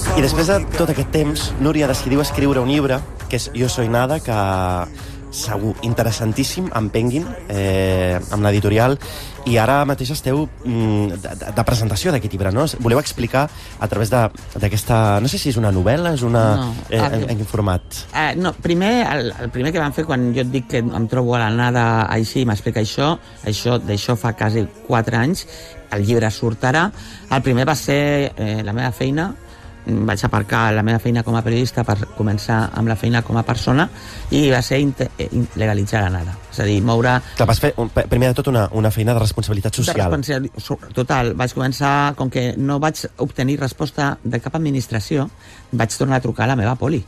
I després de tot aquest temps, Núria decidiu escriure un llibre, que és Jo soy nada, que segur interessantíssim, empenguin, amb l'editorial, i ara mateix esteu de presentació d'aquest llibre, no? Voleu explicar a través d'aquesta... No sé si és una novel·la, és una... No. En quin format? No, primer, el primer que vam fer, quan jo et dic que em trobo a la nada així, m'explica d'això fa quasi 4 anys, el llibre surt ara. El primer va ser la meva feina. Vaig aparcar la meva feina com a periodista per començar amb la feina com a persona, i va ser legalitzar la nada. És a dir, moure... Clar, vas fer, primer de tot, una feina de responsabilitat social. Total. Vaig començar, com que no vaig obtenir resposta de cap administració, vaig tornar a trucar a la meva poli.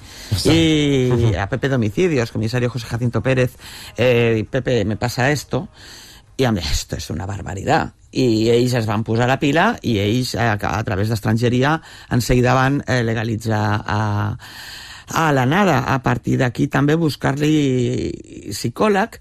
I a Pepe Domicidios, comisario José Jacinto Pérez, Pepe, me pasa esto, i em deia, esto es una barbaridad. I ells es van posar la pila, i ells, a través d'estrangeria, en seguida van legalitzar a la nada. A partir d'aquí també buscar-li psicòleg,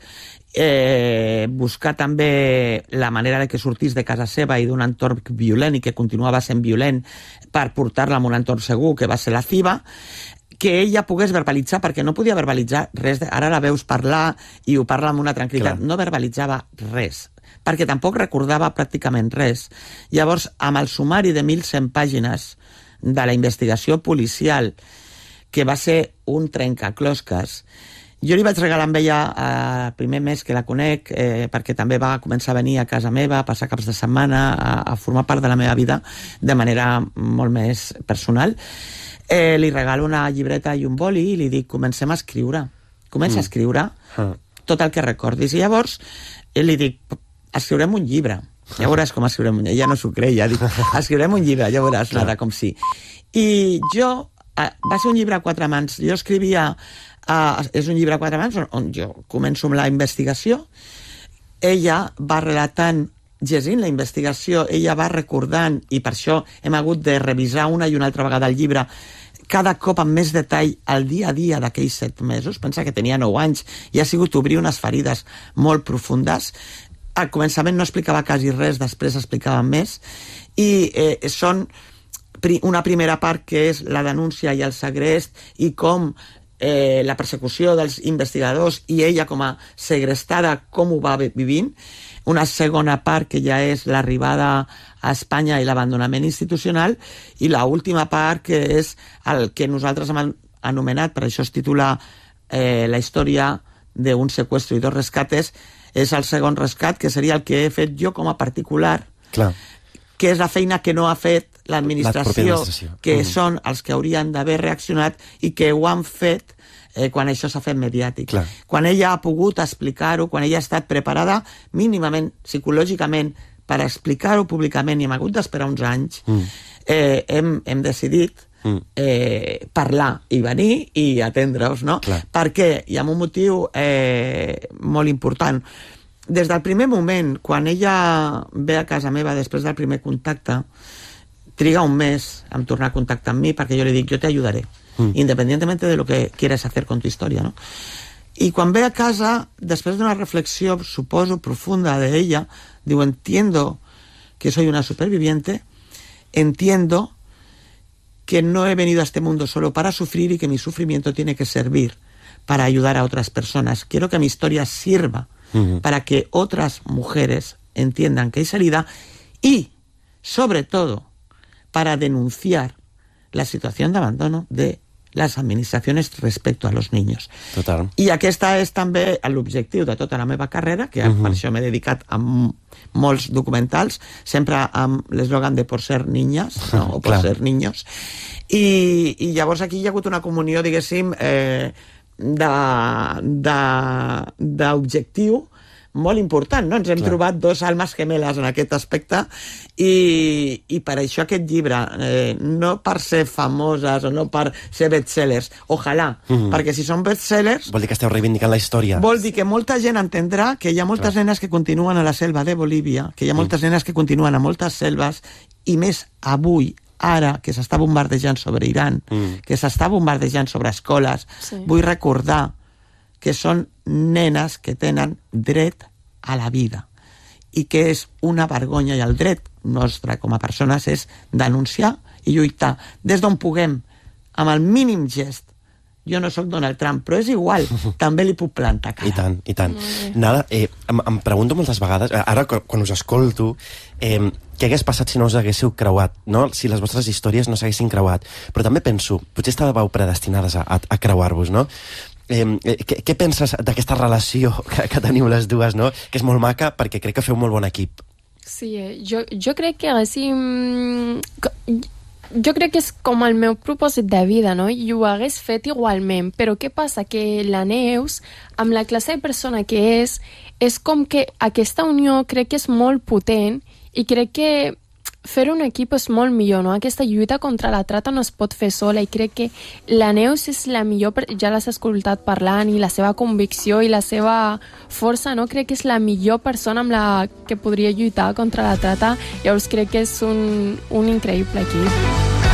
buscar també la manera de que sortís de casa seva i d'un entorn violent, i que continuava sent violent, per portar-la a un entorn segur, que va ser la CIVA, que ella pogués verbalitzar, perquè no podia verbalitzar res. Ara la veus parlar i ho parla amb una tranquil·litat. Clar. No verbalitzava res, perquè tampoc recordava pràcticament res. Llavors, amb el sumari de 1.100 pàgines de la investigació policial, que va ser un trencaclosques, jo li vaig regalar amb ella el primer mes que la conec, perquè també va començar a venir a casa meva, a passar caps de setmana, a formar part de la meva vida de manera molt més personal. Li regalo una llibreta i un boli i li dic, comencem a escriure. Comença a escriure tot el que recordis. I llavors li dic, escriurem un llibre. Ja veuràs com escriurem un llibre. Ella no s'ho creia. Dic, escriurem un llibre, ja veuràs, nada, com sí. I jo, va ser un llibre a 4 mans. Jo escrivia, és un llibre a 4 mans on jo començo amb la investigació. Ella va relatant, llegint la investigació, ella va recordant, i per això hem hagut de revisar una i una altra vegada el llibre, cada cop amb més detall, el dia a dia d'aquells 7 mesos. Pensa que tenia 9 anys i ha sigut obrir unes ferides molt profundes. Al començament no explicava quasi res, després explicava més, i són una primera part que és la denúncia i el segrest, i com la persecució dels investigadors i ella com a segrestada, com ho va vivint. Una segona part que ja és l'arribada a Espanya i l'abandonament institucional, i l'última part que és el que nosaltres hem anomenat, per això es titula la història d'un secuestro i 2 rescates, és el segon rescat, que seria el que he fet jo com a particular. Clar. Que és la feina que no ha fet l'administració, que són els que haurien d'haver reaccionat i que ho han fet quan això s'ha fet mediàtic. Clar. Quan ella ha pogut explicar-ho, quan ella ha estat preparada mínimament, psicològicament, per explicar-ho públicament, i hem hagut d'esperar uns anys, hem decidit parlar i venir i atendre-us, no? Clar. Perquè hi ha un motiu molt important. Des del primer moment, quan ella ve a casa meva després del primer contacte, triga un mes en tornar a contactar amb mi, perquè jo li dic, jo te ayudaré, independientemente de lo que quieras hacer con tu historia, ¿no? Y quan ve a casa, després d'una reflexió, suposo, profunda de ella, diu, entiendo que soy una superviviente, entiendo que no he venido a este mundo solo para sufrir y que mi sufrimiento tiene que servir para ayudar a otras personas. Quiero que mi historia sirva para que otras mujeres entiendan que hay salida y, sobre todo, para denunciar la situación de abandono de les administracions respecte a los niños. Total. I aquesta és també l'objectiu de tota la meva carrera, que per això m'he dedicat a molts documentals, sempre amb l'eslògan de por ser niñas, no? O por ser niños. I llavors aquí hi ha hagut una comunió, diguéssim, d'objectiu molt important, no? Ens hem trobat 2 almes gemeles en aquest aspecte, i per això aquest llibre, no per ser famoses o no per ser bestsellers, ojalà, perquè si són bestsellers... Vol dir que esteu reivindicant la història. Vol dir que molta gent entendrà que hi ha moltes nenes que continuen a la selva de Bolívia, que hi ha moltes nenes que continuen a moltes selves, i més avui, ara, que s'està bombardejant sobre Iran, que s'està bombardejant sobre escoles, vull recordar que són nenes que tenen dret a la vida i que és una vergonya, i el dret nostre com a persones és denunciar i lluitar des d'on puguem, amb el mínim gest. Jo no sóc Donald Trump, però és igual, també li puc plantar cara. I tant, i tant. Nada, em pregunto moltes vegades, ara quan us escolto, què hagués passat si no us haguéssiu creuat, no? Si les vostres històries no s'haguessin creuat. Però també penso, potser estàveu predestinades a creuar-vos, no? Què penses d'aquesta relació que teniu les dues, no? Que és molt maca perquè crec que feu molt bon equip. Sí, jo crec que haguéssim... Jo crec que és com el meu propòsit de vida, no? I ho hagués fet igualment. Però què passa? Que la Neus, amb la classe de persona que és com que aquesta unió crec que és molt potent i crec que fer un equip és molt millor, no? Aquesta lluita contra la trata no es pot fer sola i crec que la Neus és la millor, ja l'has escoltat parlant, i la seva convicció i la seva força, no? Crec que és la millor persona amb la que podria lluitar contra la trata, llavors crec que és un increïble equip.